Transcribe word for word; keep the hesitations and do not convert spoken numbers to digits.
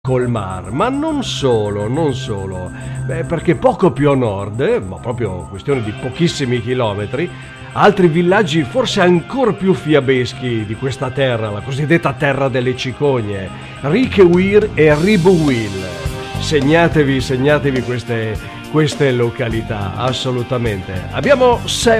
Colmar, ma non solo, non solo, beh, perché poco più a nord, eh, ma proprio questione di pochissimi chilometri, altri villaggi forse ancora più fiabeschi di questa terra, la cosiddetta terra delle cicogne, Richeweir e Ribouville. Segnatevi, segnatevi queste, queste località, assolutamente. Abbiamo sei